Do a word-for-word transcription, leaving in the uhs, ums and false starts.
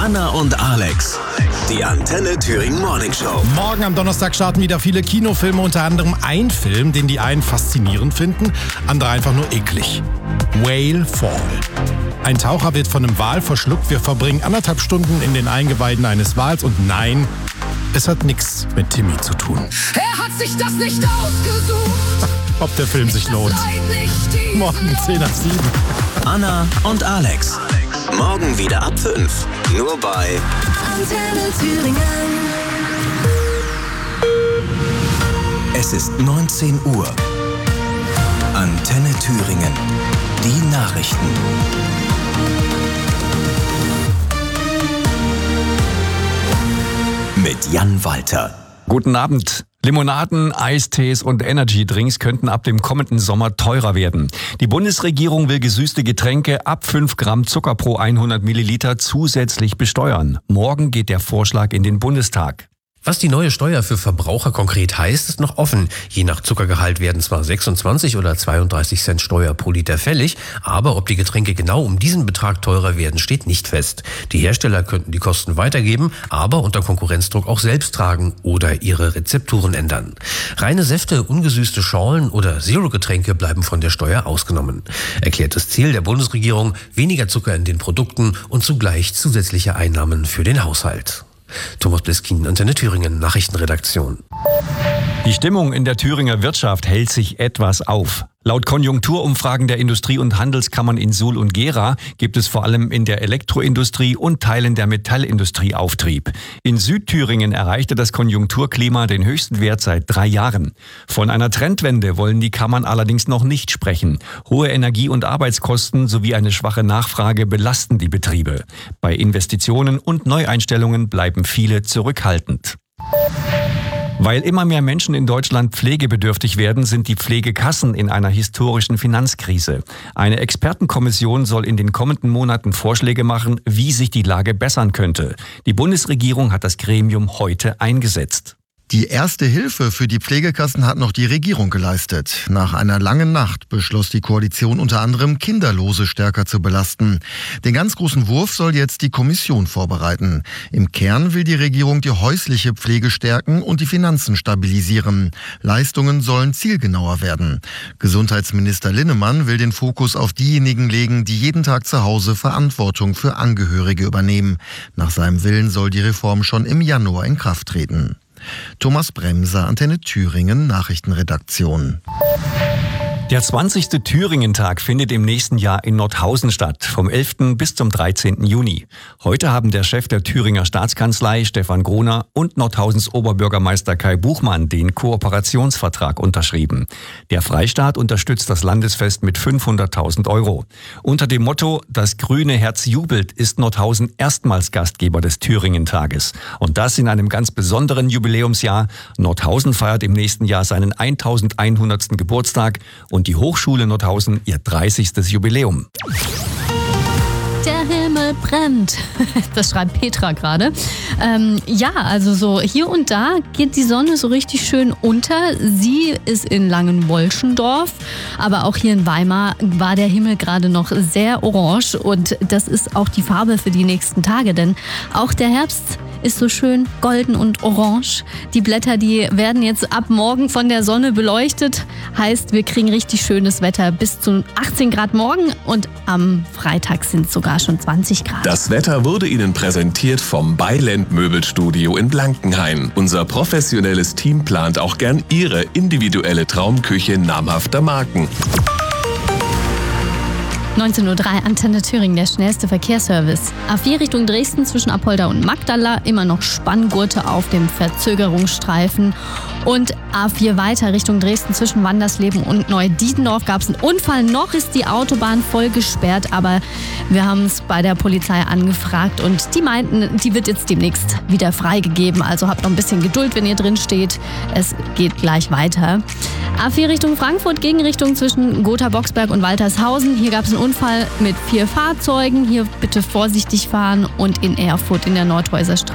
Anna und Alex, die Antenne Thüringen Morning Show. Morgen am Donnerstag starten wieder viele Kinofilme, unter anderem ein Film, den die einen faszinierend finden, andere einfach nur eklig. Whale Fall. Ein Taucher wird von einem Wal verschluckt. Wir verbringen anderthalb Stunden in den Eingeweiden eines Wals und nein, es hat nichts mit Timmy zu tun. Er hat sich das nicht ausgesucht. Ob der Film sich lohnt. Morgen zehn nach sieben. Anna und Alex. Morgen wieder ab fünf. Nur bei Antenne Thüringen. Es ist neunzehn Uhr. Antenne Thüringen. Die Nachrichten. Mit Jan Walter. Guten Abend. Limonaden, Eistees und Energydrinks könnten ab dem kommenden Sommer teurer werden. Die Bundesregierung will gesüßte Getränke ab fünf Gramm Zucker pro hundert Milliliter zusätzlich besteuern. Morgen geht der Vorschlag in den Bundestag. Was die neue Steuer für Verbraucher konkret heißt, ist noch offen. Je nach Zuckergehalt werden zwar sechsundzwanzig oder zweiunddreißig Cent Steuer pro Liter fällig, aber ob die Getränke genau um diesen Betrag teurer werden, steht nicht fest. Die Hersteller könnten die Kosten weitergeben, aber unter Konkurrenzdruck auch selbst tragen oder ihre Rezepturen ändern. Reine Säfte, ungesüßte Schorlen oder Zero-Getränke bleiben von der Steuer ausgenommen. Erklärtes Ziel der Bundesregierung: weniger Zucker in den Produkten und zugleich zusätzliche Einnahmen für den Haushalt. Thomas Bliskin, Antenne Thüringen, Nachrichtenredaktion. Die Stimmung in der Thüringer Wirtschaft hält sich etwas auf. Laut Konjunkturumfragen der Industrie- und Handelskammern in Suhl und Gera gibt es vor allem in der Elektroindustrie und Teilen der Metallindustrie Auftrieb. In Südthüringen erreichte das Konjunkturklima den höchsten Wert seit drei Jahren. Von einer Trendwende wollen die Kammern allerdings noch nicht sprechen. Hohe Energie- und Arbeitskosten sowie eine schwache Nachfrage belasten die Betriebe. Bei Investitionen und Neueinstellungen bleiben viele zurückhaltend. Weil immer mehr Menschen in Deutschland pflegebedürftig werden, sind die Pflegekassen in einer historischen Finanzkrise. Eine Expertenkommission soll in den kommenden Monaten Vorschläge machen, wie sich die Lage bessern könnte. Die Bundesregierung hat das Gremium heute eingesetzt. Die erste Hilfe für die Pflegekassen hat noch die Regierung geleistet. Nach einer langen Nacht beschloss die Koalition unter anderem, Kinderlose stärker zu belasten. Den ganz großen Wurf soll jetzt die Kommission vorbereiten. Im Kern will die Regierung die häusliche Pflege stärken und die Finanzen stabilisieren. Leistungen sollen zielgenauer werden. Gesundheitsminister Linnemann will den Fokus auf diejenigen legen, die jeden Tag zu Hause Verantwortung für Angehörige übernehmen. Nach seinem Willen soll die Reform schon im Januar in Kraft treten. Thomas Bremser, Antenne Thüringen, Nachrichtenredaktion. Der zwanzigste Thüringen-Tag findet im nächsten Jahr in Nordhausen statt, vom elften bis zum dreizehnten Juni. Heute haben der Chef der Thüringer Staatskanzlei, Stefan Groner, und Nordhausens Oberbürgermeister Kai Buchmann den Kooperationsvertrag unterschrieben. Der Freistaat unterstützt das Landesfest mit fünfhunderttausend Euro. Unter dem Motto "Das grüne Herz jubelt" ist Nordhausen erstmals Gastgeber des Thüringen-Tages. Und das in einem ganz besonderen Jubiläumsjahr. Nordhausen feiert im nächsten Jahr seinen eintausendeinhundertsten Geburtstag und die Hochschule Nordhausen ihr dreißigstes Jubiläum. Der Himmel brennt. Das schreibt Petra gerade. Ähm, ja, also so hier und da geht die Sonne so richtig schön unter. Sie ist in Langenwolschendorf, aber auch hier in Weimar war der Himmel gerade noch sehr orange und das ist auch die Farbe für die nächsten Tage, denn auch der Herbst ist so schön golden und orange. Die Blätter, die werden jetzt ab morgen von der Sonne beleuchtet. Heißt, wir kriegen richtig schönes Wetter bis zu achtzehn Grad morgen und am Freitag sind es sogar schon zwanzig Grad. Das Wetter wurde Ihnen präsentiert vom Beiland Möbelstudio in Blankenhain. Unser professionelles Team plant auch gern Ihre individuelle Traumküche namhafter Marken. neunzehn Uhr drei, Antenne Thüringen, der schnellste Verkehrsservice. A vier Richtung Dresden zwischen Apolda und Magdala, immer noch Spanngurte auf dem Verzögerungsstreifen. Und A vier weiter Richtung Dresden zwischen Wandersleben und Neudietendorf gab es einen Unfall. Noch ist die Autobahn voll gesperrt, aber wir haben es bei der Polizei angefragt und die meinten, die wird jetzt demnächst wieder freigegeben. Also habt noch ein bisschen Geduld, wenn ihr drin steht. Es geht gleich weiter. A vier Richtung Frankfurt, Gegenrichtung zwischen Gotha-Boxberg und Waltershausen. Hier gab es einen Unfall mit vier Fahrzeugen. Hier bitte vorsichtig fahren und in Erfurt in der Nordhäuser Straße